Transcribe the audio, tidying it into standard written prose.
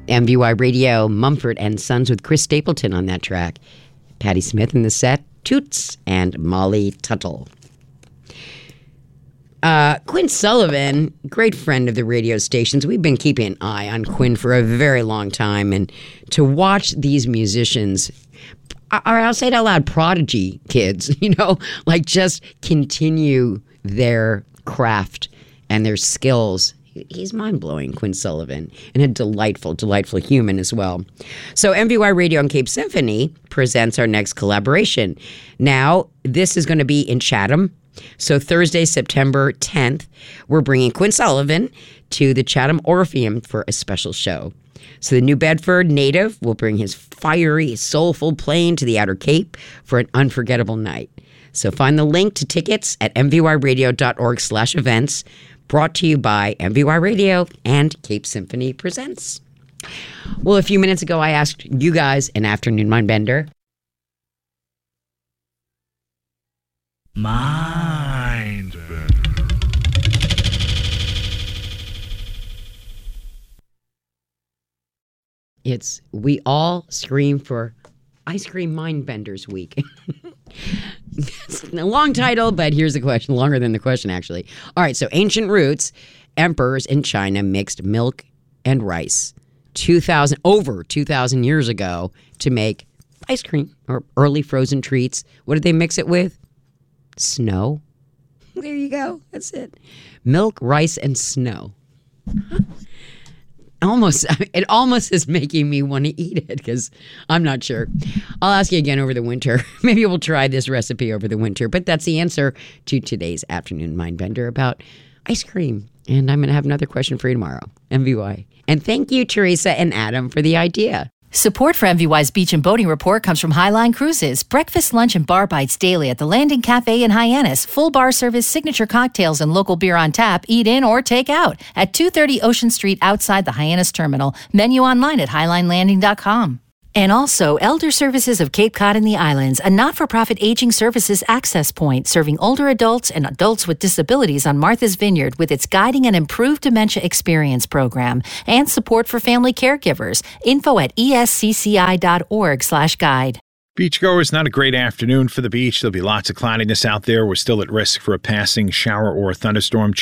MVY Radio, Mumford and Sons with Chris Stapleton on that track. Patti Smith in the set, Toots and Molly Tuttle. Quinn Sullivan, great friend of the radio stations. We've been keeping an eye on Quinn for a very long time. And to watch these musicians, or I'll say it out loud, prodigy kids, like just continue their craft and their skills. He's mind-blowing, Quinn Sullivan, and a delightful, delightful human as well. So MVY Radio and Cape Symphony presents our next collaboration. Now, this is going to be in Chatham. So Thursday, September 10th, we're bringing Quinn Sullivan to the Chatham Orpheum for a special show. So the New Bedford native will bring his fiery, soulful playing to the Outer Cape for an unforgettable night. So find the link to tickets at mvyradio.org/events, brought to you by MVY Radio and Cape Symphony Presents. Well, a few minutes ago, I asked you guys an afternoon mind bender. Mind bender. It's We All Scream for Ice Cream Mind Benders Week. It's a long title, but here's the question. Longer than the question, actually. All right, so ancient roots, emperors in China mixed milk and rice over 2,000 years ago to make ice cream or early frozen treats. What did they mix it with? Snow. There you go. That's it. Milk, rice, and snow. It almost is making me want to eat it because I'm not sure. I'll ask you again over the winter. Maybe we'll try this recipe over the winter. But that's the answer to today's afternoon mind bender about ice cream. And I'm going to have another question for you tomorrow. MVY. And thank you, Teresa and Adam, for the idea. Support for MVY's Beach and Boating Report comes from Highline Cruises. Breakfast, lunch, and bar bites daily at the Landing Cafe in Hyannis. Full bar service, signature cocktails, and local beer on tap. Eat in or take out at 230 Ocean Street outside the Hyannis Terminal. Menu online at highlinelanding.com. And also, Elder Services of Cape Cod and the Islands, a not-for-profit aging services access point serving older adults and adults with disabilities on Martha's Vineyard with its Guiding an Improved Dementia Experience program and support for family caregivers. Info at escci.org/guide. Beachgoers, not a great afternoon for the beach. There'll be lots of cloudiness out there. We're still at risk for a passing shower or a thunderstorm.